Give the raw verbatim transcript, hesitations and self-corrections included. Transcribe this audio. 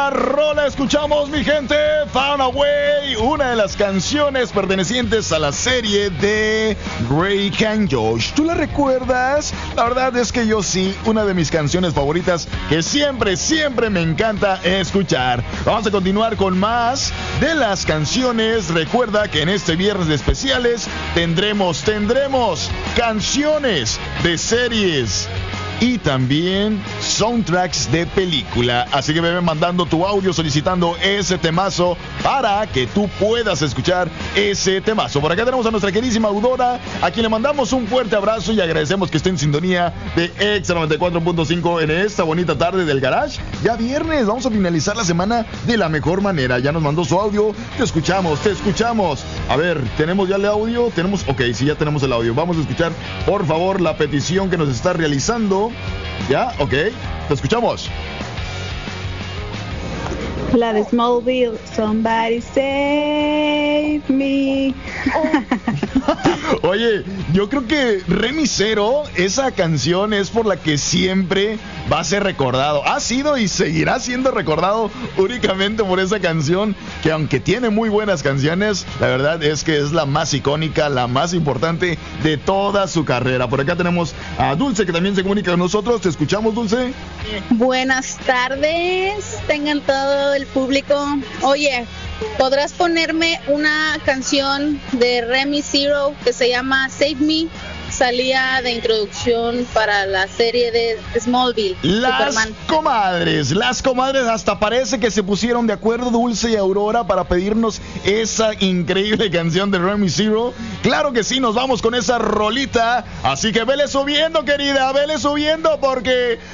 esta rola escuchamos, mi gente, Found a Way, una de las canciones pertenecientes a la serie de Drake and Josh. ¿Tú la recuerdas? La verdad es que yo sí, una de mis canciones favoritas que siempre, siempre me encanta escuchar. Vamos a continuar con más de las canciones. Recuerda que en este viernes de especiales tendremos, tendremos canciones de series y también soundtracks de película. Así que me ven mandando tu audio solicitando ese temazo para que tú puedas escuchar ese temazo. Por acá tenemos a nuestra queridísima Audora, a quien le mandamos un fuerte abrazo y agradecemos que esté en sintonía de Exa noventa y cuatro punto cinco en esta bonita tarde del garage. Ya viernes, vamos a finalizar la semana de la mejor manera. Ya nos mandó su audio, te escuchamos, te escuchamos. A ver, ¿tenemos ya el audio? Tenemos, ok, sí, ya tenemos el audio. Vamos a escuchar, por favor, la petición que nos está realizando. ¿Ya? Ok, te escuchamos. La de Smallville, Somebody Save Me. Oye, yo creo que Remy Zero, esa canción es por la que siempre va a ser recordado. Ha sido y seguirá siendo recordado únicamente por esa canción, que aunque tiene muy buenas canciones, la verdad es que es la más icónica, la más importante de toda su carrera. Por acá tenemos a Dulce, que también se comunica con nosotros. ¿Te escuchamos, Dulce? Buenas tardes, tengan todo el público. Oye, ¿podrás ponerme una canción de Remy Zero que se llama Save Me? Salía de introducción para la serie de Smallville. Las Superman. comadres, las comadres hasta parece que se pusieron de acuerdo, Dulce y Aurora, para pedirnos esa increíble canción de Remy Zero. Claro que sí, nos vamos con esa rolita. Así que vele subiendo, querida, vele subiendo, porque